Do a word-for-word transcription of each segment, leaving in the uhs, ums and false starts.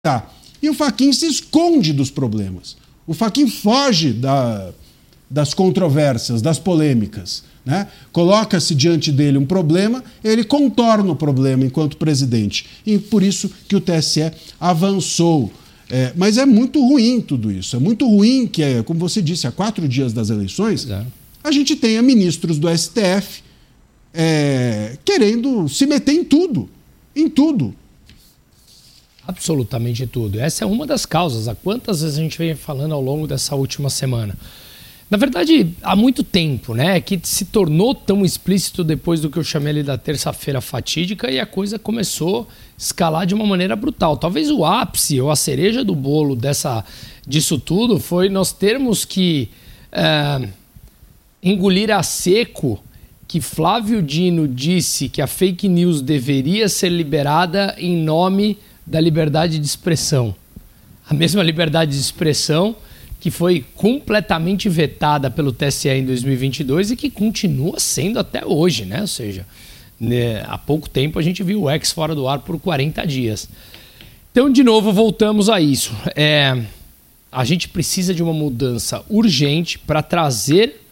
Tá. E o Fachin se esconde dos problemas. O Fachin foge da, das controvérsias, das polêmicas, né? Coloca-se diante dele um problema, ele contorna o problema enquanto presidente. E por isso que o T S E avançou. É, mas é muito ruim tudo isso. É muito ruim que, é, como você disse, há quatro dias das eleições, é. a gente tenha ministros do S T F é, querendo se meter em tudo. Em tudo. Absolutamente tudo. Essa é uma das causas. Há quantas vezes a gente vem falando ao longo dessa última semana? Na verdade, há muito tempo, né? Que se tornou tão explícito depois do que eu chamei ali da terça-feira fatídica e a coisa começou a escalar de uma maneira brutal. Talvez o ápice ou a cereja do bolo dessa, disso tudo foi nós termos que é, engolir a seco que Flávio Dino disse que a fake news deveria ser liberada em nome da liberdade de expressão. A mesma liberdade de expressão que foi completamente vetada pelo T S E em dois mil e vinte e dois e que continua sendo até hoje, né? Ou seja, né, há pouco tempo a gente viu o X fora do ar por quarenta dias. Então, de novo, voltamos a isso. É, a gente precisa de uma mudança urgente para trazer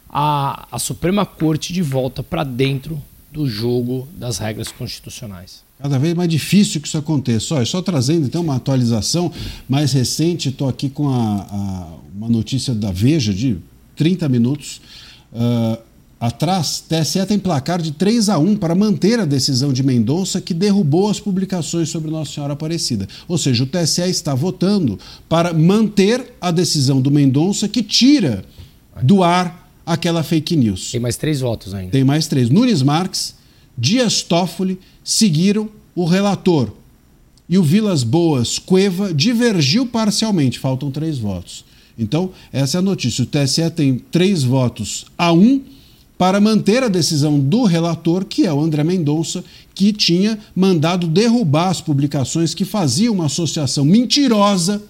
a, a Suprema Corte de volta para dentro do jogo das regras constitucionais. Cada vez mais difícil que isso aconteça. Olha, só trazendo então uma atualização mais recente, estou aqui com a, a, uma notícia da Veja de trinta minutos. Uh, atrás, T S E tem placar de três a um para manter a decisão de Mendonça que derrubou as publicações sobre Nossa Senhora Aparecida. Ou seja, o T S E está votando para manter a decisão do Mendonça que tira do ar aquela fake news. Tem mais três votos ainda. Tem mais três. Nunes Marques, Dias Toffoli seguiram o relator. E o Vilas Boas Cueva divergiu parcialmente. Faltam três votos. Então, essa é a notícia. O T S E tem três votos a um para manter a decisão do relator, que é o André Mendonça, que tinha mandado derrubar as publicações que faziam uma associação mentirosa,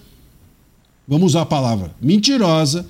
vamos usar a palavra, mentirosa,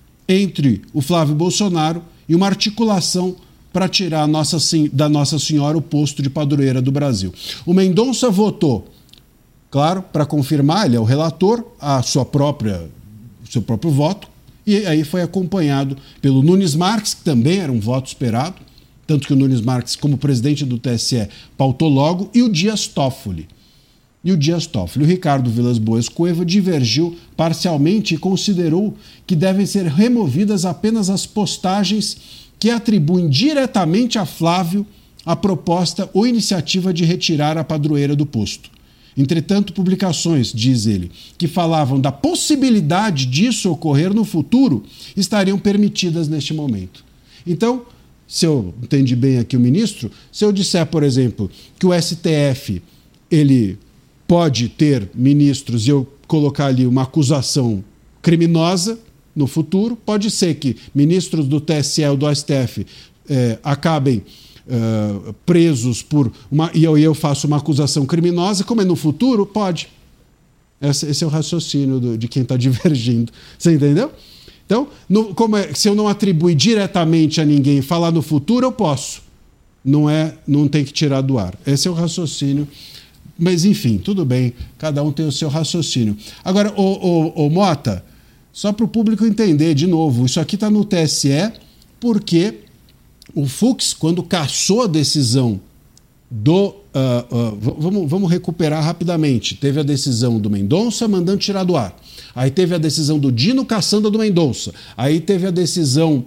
entre o Flávio Bolsonaro e uma articulação para tirar Nossa, da Nossa Senhora o posto de padroeira do Brasil. O Mendonça votou, claro, para confirmar, ele é o relator, a sua própria, o seu próprio voto, e aí foi acompanhado pelo Nunes Marques, que também era um voto esperado, tanto que o Nunes Marques, como presidente do T S E, pautou logo, e o Dias Toffoli. E o Dias Toffoli. O Ricardo Vilas Boas Cueva divergiu parcialmente e considerou que devem ser removidas apenas as postagens que atribuem diretamente a Flávio a proposta ou iniciativa de retirar a padroeira do posto. Entretanto, publicações, diz ele, que falavam da possibilidade disso ocorrer no futuro estariam permitidas neste momento. Então, se eu entendi bem aqui o ministro, se eu disser, por exemplo, que o S T F ele pode ter ministros e eu colocar ali uma acusação criminosa no futuro, pode ser que ministros do T S E ou do S T F eh, acabem eh, presos por uma, e eu, eu faço uma acusação criminosa, como é no futuro, pode. Esse, esse é o raciocínio do, de quem está divergindo. Você entendeu? Então, no, como é, se eu não atribuir diretamente a ninguém falar no futuro, eu posso. Não, é, não tem que tirar do ar. Esse é o raciocínio. Mas, enfim, tudo bem. Cada um tem o seu raciocínio. Agora, ô, ô, ô Mota, só para o público entender, de novo, isso aqui está no T S E porque o Fux, quando cassou a decisão do... Uh, uh, vamos, vamos recuperar rapidamente. Teve a decisão do Mendonça mandando tirar do ar. Aí teve a decisão do Dino caçando a do Mendonça. Aí teve a decisão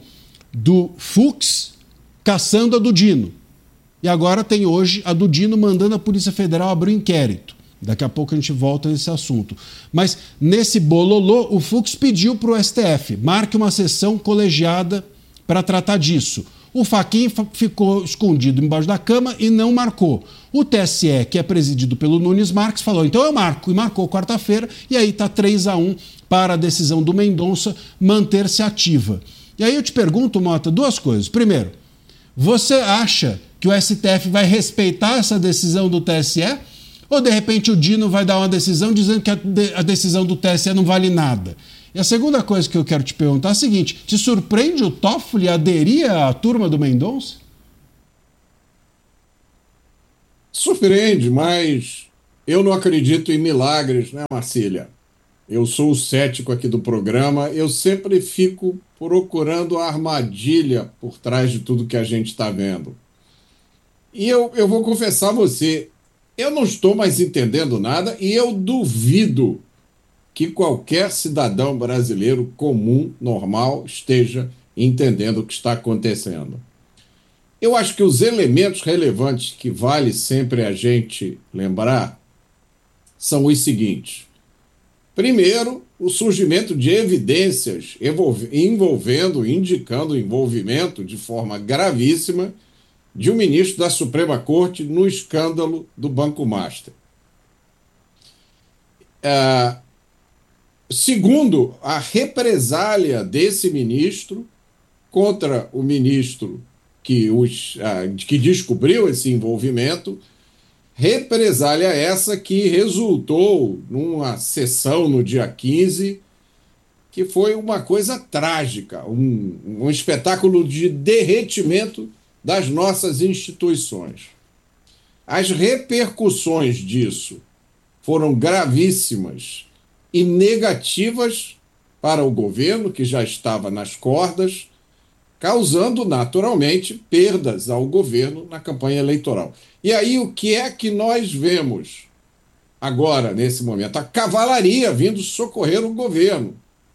do Fux caçando a do Dino. E agora tem hoje a do Dino mandando a Polícia Federal abrir um inquérito. Daqui a pouco a gente volta nesse assunto. Mas nesse bololô, o Fux pediu para o S T F, marque uma sessão colegiada para tratar disso. O Fachin ficou escondido embaixo da cama e não marcou. O T S E, que é presidido pelo Nunes Marques, falou, então eu marco. E marcou quarta-feira, e aí está três a um para a decisão do Mendonça manter-se ativa. E aí eu te pergunto, Mota, duas coisas. Primeiro, você acha que o S T F vai respeitar essa decisão do T S E? Ou, de repente, o Dino vai dar uma decisão dizendo que a, de, a decisão do T S E não vale nada? E a segunda coisa que eu quero te perguntar é a seguinte, te surpreende o Toffoli aderir à turma do Mendonça? Surpreende, mas Eu não acredito em milagres, né, Marcília? Eu sou o cético aqui do programa. Eu sempre fico procurando a armadilha por trás de tudo que a gente está vendo. E eu, eu vou confessar a você, eu não estou mais entendendo nada e eu duvido que qualquer cidadão brasileiro comum, normal, esteja entendendo o que está acontecendo. Eu acho que os elementos relevantes que vale sempre a gente lembrar são os seguintes. Primeiro, o surgimento de evidências envolvendo, indicando o envolvimento de forma gravíssima de um ministro da Suprema Corte no escândalo do Banco Master. É, segundo, a represália desse ministro contra o ministro que, os, uh, que descobriu esse envolvimento, represália essa que resultou numa sessão no dia quinze, que foi uma coisa trágica, um, um espetáculo de derretimento das nossas instituições. As repercussões disso foram gravíssimas e negativas para o governo, que já estava nas cordas, causando naturalmente perdas ao governo na campanha eleitoral. E aí o que é que nós vemos agora, nesse momento? A cavalaria vindo socorrer o governo.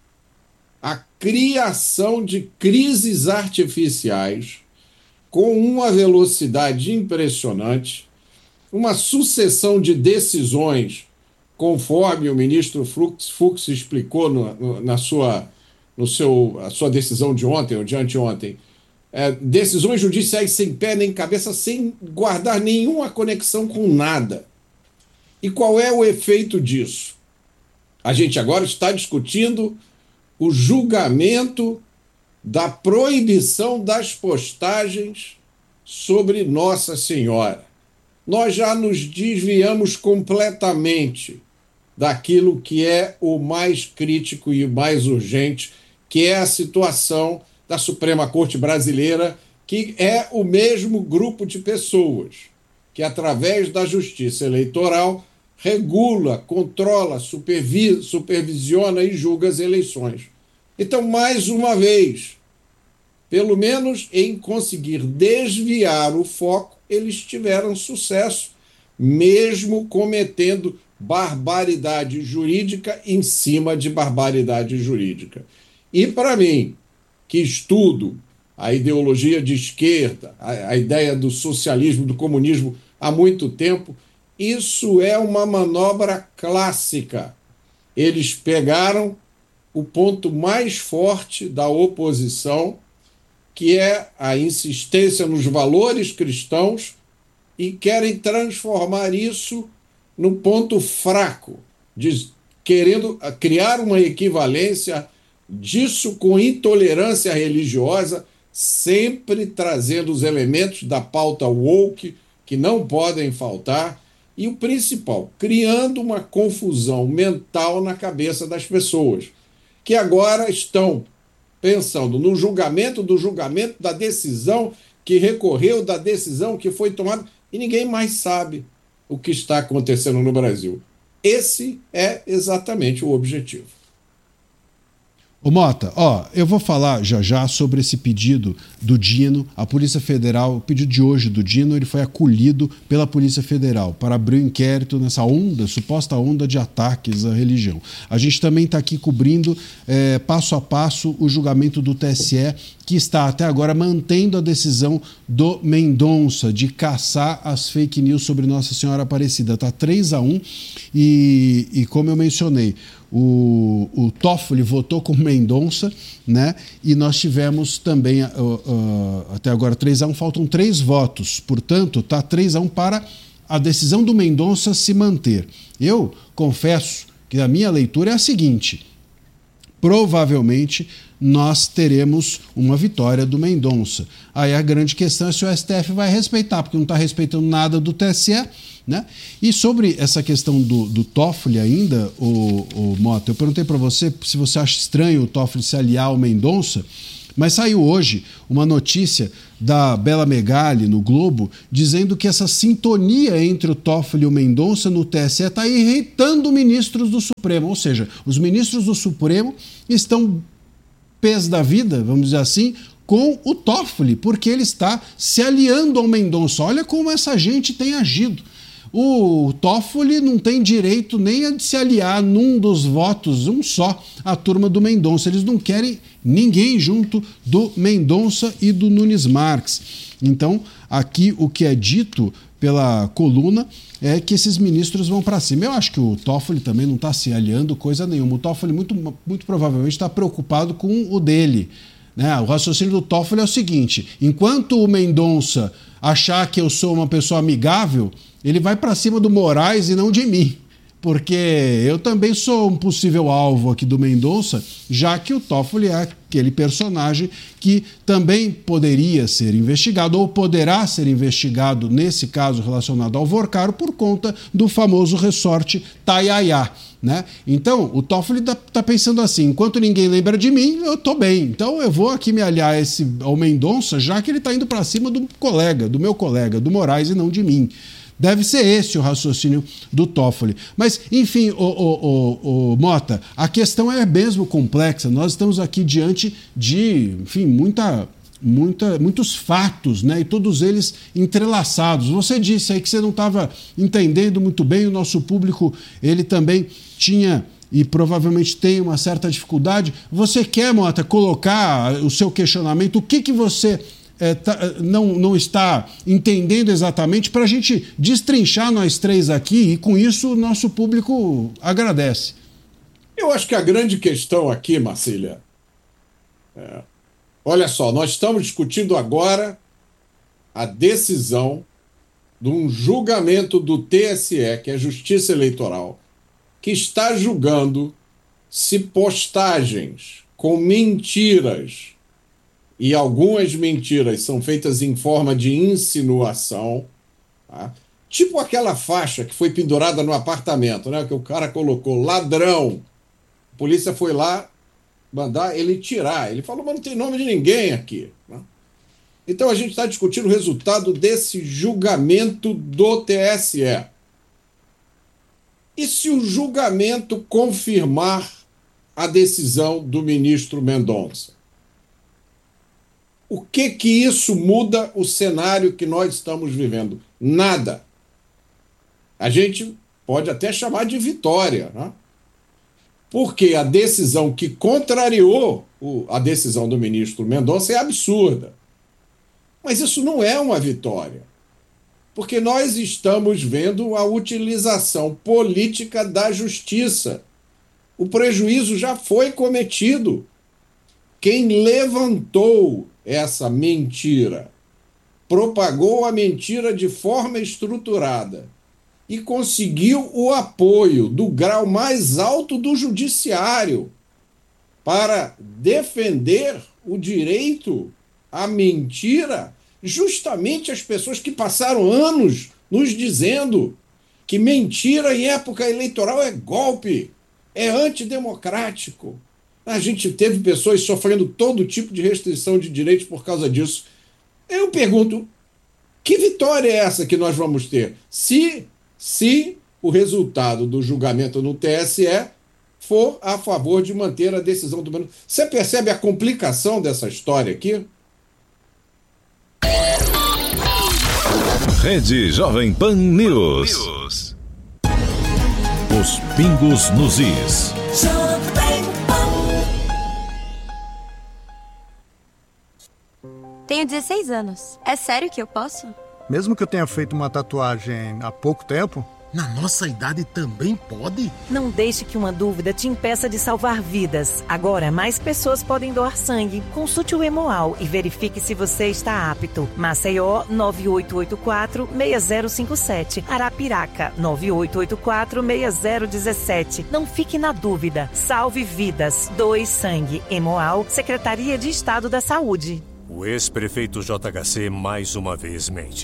A criação de crises artificiais com uma velocidade impressionante, uma sucessão de decisões, conforme o ministro Fux, Fux explicou no, no, na sua, no seu, a sua decisão de ontem ou de anteontem, é, decisões judiciais sem pé nem cabeça, sem guardar nenhuma conexão com nada. E qual é o efeito disso? A gente agora está discutindo o julgamento da proibição das postagens sobre Nossa Senhora. Nós já nos desviamos completamente daquilo que é o mais crítico e o mais urgente, que é a situação da Suprema Corte Brasileira, que é o mesmo grupo de pessoas que, através da Justiça Eleitoral, regula, controla, supervi- supervisiona e julga as eleições. Então, mais uma vez, pelo menos em conseguir desviar o foco, eles tiveram sucesso, mesmo cometendo barbaridade jurídica em cima de barbaridade jurídica. E, para mim, que estudo a ideologia de esquerda, a, a ideia do socialismo, do comunismo há muito tempo, isso é uma manobra clássica. Eles pegaram o ponto mais forte da oposição, que é a insistência nos valores cristãos, e querem transformar isso num ponto fraco, de, querendo criar uma equivalência disso com intolerância religiosa, sempre trazendo os elementos da pauta woke, que não podem faltar, e o principal, criando uma confusão mental na cabeça das pessoas, que agora estão pensando no julgamento do julgamento, da decisão que recorreu, da decisão que foi tomada, e ninguém mais sabe o que está acontecendo no Brasil. Esse é exatamente o objetivo. Ô Mota, ó, eu vou falar já já sobre esse pedido do Dino. A Polícia Federal, o pedido de hoje do Dino, ele foi acolhido pela Polícia Federal para abrir um inquérito nessa onda, suposta onda de ataques à religião. A gente também está aqui cobrindo é, passo a passo o julgamento do T S E, que está até agora mantendo a decisão do Mendonça de caçar as fake news sobre Nossa Senhora Aparecida. Está três a um e, e como eu mencionei, O, o Toffoli votou com Mendonça, né? E nós tivemos também, uh, uh, até agora, três a um, faltam três votos. Portanto, está três a um para a decisão do Mendonça se manter. Eu confesso que a minha leitura é a seguinte: provavelmente nós teremos uma vitória do Mendonça. Aí a grande questão é se o S T F vai respeitar, porque não está respeitando nada do T S E, né? E sobre essa questão do, do Toffoli ainda, o, o Mota, eu perguntei para você se você acha estranho o Toffoli se aliar ao Mendonça, Mas saiu hoje uma notícia da Bela Megali no Globo dizendo que essa sintonia entre o Toffoli e o Mendonça no T S E está irritando ministros do Supremo. Ou seja, os ministros do Supremo estão pés da vida, vamos dizer assim, com o Toffoli, porque ele está se aliando ao Mendonça. Olha como essa gente tem agido. O Toffoli não tem direito nem a se aliar num dos votos, um só, à turma do Mendonça. Eles não querem ninguém junto do Mendonça e do Nunes Marques. Então, aqui o que é dito pela coluna é que esses ministros vão para cima. Eu acho que o Toffoli também não está se aliando coisa nenhuma. O Toffoli muito, muito provavelmente está preocupado com o dele. Né? O raciocínio do Toffoli é o seguinte: enquanto o Mendonça achar que eu sou uma pessoa amigável, ele vai para cima do Moraes e não de mim, porque eu também sou um possível alvo aqui do Mendonça, já que o Toffoli é aquele personagem que também poderia ser investigado ou poderá ser investigado, nesse caso relacionado ao Vorcaro, por conta do famoso ressorte Taiaiá. Né? Então, o Toffoli está tá pensando assim: enquanto ninguém lembra de mim, eu estou bem. Então, eu vou aqui me aliar a esse, ao Mendonça, já que ele está indo para cima do colega, do meu colega, do Moraes, e não de mim. Deve ser esse o raciocínio do Toffoli. Mas, enfim, o, o, o, o Mota, a questão é mesmo complexa. Nós estamos aqui diante de, enfim, muita... Muita, muitos fatos, né? E todos eles entrelaçados. Você disse aí que você não estava entendendo muito bem, o nosso público ele também tinha e provavelmente tem uma certa dificuldade. Você quer, Mota, colocar o seu questionamento? O que, que você é, tá, não, não está entendendo exatamente para a gente destrinchar nós três aqui e com isso o nosso público agradece? Eu acho que a grande questão aqui, Marcília, é... olha só, nós estamos discutindo agora a decisão de um julgamento do T S E, que é a Justiça Eleitoral, que está julgando se postagens com mentiras, e algumas mentiras são feitas em forma de insinuação, tá? Tipo aquela faixa que foi pendurada no apartamento, né, que o cara colocou ladrão, a polícia foi lá mandar ele tirar. Ele falou, mas não tem nome de ninguém aqui. Então a gente está discutindo o resultado desse julgamento do T S E. E se o julgamento confirmar a decisão do ministro Mendonça? O que que isso muda o cenário que nós estamos vivendo? Nada. A gente pode até chamar de vitória, né? Porque a decisão que contrariou o, a decisão do ministro Mendonça é absurda. Mas isso não é uma vitória, porque nós estamos vendo a utilização política da justiça. O prejuízo já foi cometido. Quem levantou essa mentira, propagou a mentira de forma estruturada, e conseguiu o apoio do grau mais alto do judiciário para defender o direito à mentira, justamente as pessoas que passaram anos nos dizendo que mentira em época eleitoral é golpe, é antidemocrático. A gente teve pessoas sofrendo todo tipo de restrição de direitos por causa disso. Eu pergunto, que vitória é essa que nós vamos ter? Se... se o resultado do julgamento no T S E for a favor de manter a decisão do Mendonça. Você percebe a complicação dessa história aqui? Rede Jovem Pan News. Os pingos nos is. Tenho dezesseis anos. É sério que eu posso? Mesmo que eu tenha feito uma tatuagem há pouco tempo? Na nossa idade também pode? Não deixe que uma dúvida te impeça de salvar vidas. Agora, mais pessoas podem doar sangue. Consulte o Hemoal e verifique se você está apto. Maceió, nove oito oito quatro, seis zero cinco sete. Arapiraca, nove oito oito quatro, seis zero um sete. Não fique na dúvida. Salve vidas. Doe sangue. Hemoal, Secretaria de Estado da Saúde. O ex-prefeito J H C mais uma vez mente.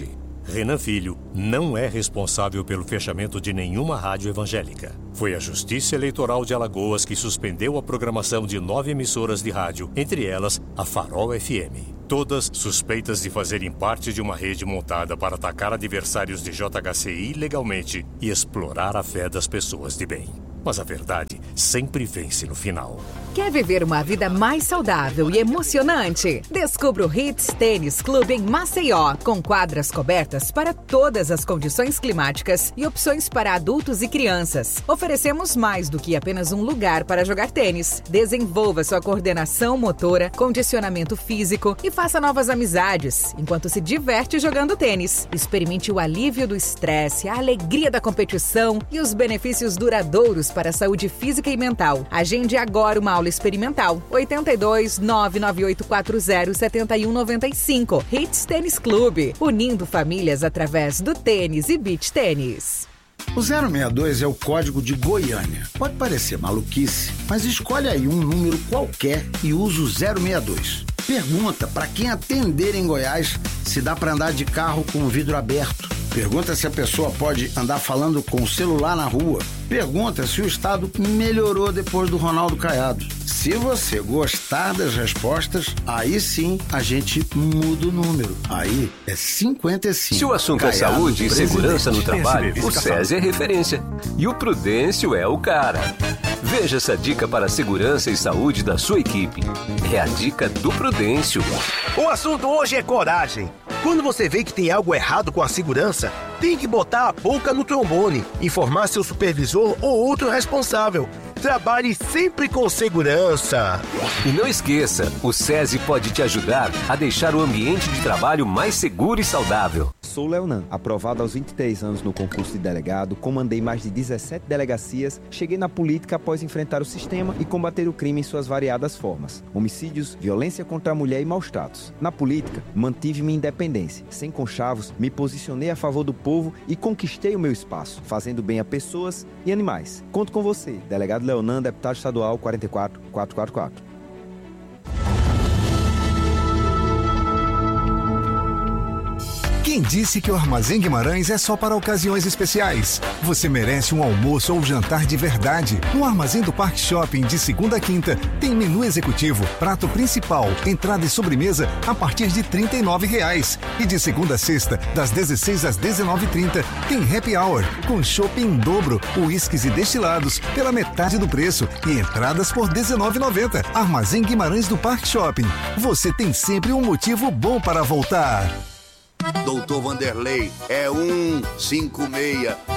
Renan Filho não é responsável pelo fechamento de nenhuma rádio evangélica. Foi a Justiça Eleitoral de Alagoas que suspendeu a programação de nove emissoras de rádio, entre elas a Farol F M. Todas suspeitas de fazerem parte de uma rede montada para atacar adversários de J H C ilegalmente e explorar a fé das pessoas de bem. Mas a verdade sempre vence no final. Quer viver uma vida mais saudável e emocionante? Descubra o Hits Tênis Clube em Maceió, com quadras cobertas para todas as condições climáticas e opções para adultos e crianças. Oferecemos mais do que apenas um lugar para jogar tênis. Desenvolva sua coordenação motora, condicionamento físico e faça novas amizades, enquanto se diverte jogando tênis. Experimente o alívio do estresse, a alegria da competição e os benefícios duradouros para a saúde física e mental. Agende agora uma aula experimental. oito dois, nove nove oito quatro zero, sete um nove cinco. Hits Tênis Clube, unindo famílias através do tênis e beach tênis. O zero seis dois é o código de Goiânia. Pode parecer maluquice, mas escolhe aí um número qualquer e usa o zero seis dois. Pergunta para quem atender em Goiás se dá para andar de carro com o vidro aberto. Pergunta se a pessoa pode andar falando com o celular na rua. Pergunta se o estado melhorou depois do Ronaldo Caiado. Se você gostar das respostas, aí sim a gente muda o número. Aí é cinquenta e cinco. Se o assunto Caiado, é saúde e presidente. segurança no trabalho, P S B, o SESI é referência. E o Prudêncio é o cara. Veja essa dica para a segurança e saúde da sua equipe. É a dica do Prudêncio. O assunto hoje é coragem. Quando você vê que tem algo errado com a segurança, tem que botar a boca no trombone, informar seu supervisor ou outro responsável. Trabalhe sempre com segurança. E não esqueça, o SESI pode te ajudar a deixar o ambiente de trabalho mais seguro e saudável. Sou Leonan, aprovado aos vinte e três anos no concurso de delegado, comandei mais de dezessete delegacias, cheguei na política após enfrentar o sistema e combater o crime em suas variadas formas. Homicídios, violência contra a mulher e maus-tratos. Na política, mantive minha independência. Sem conchavos, me posicionei a favor do povo e conquistei o meu espaço, fazendo bem a pessoas e animais. Conto com você, delegado Leonan, deputado estadual quatro quatro quatro quatro quatro. Quem disse que o Armazém Guimarães é só para ocasiões especiais? Você merece um almoço ou jantar de verdade. No Armazém do Parque Shopping, de segunda a quinta, tem menu executivo, prato principal, entrada e sobremesa a partir de trinta e nove reais. E de segunda a sexta, das dezesseis às dezenove e trinta, tem happy hour, com chopp em dobro, uísques e destilados pela metade do preço e entradas por dezenove reais e noventa centavos. Armazém Guimarães do Parque Shopping. Você tem sempre um motivo bom para voltar. Doutor Vanderlei é um cinco seis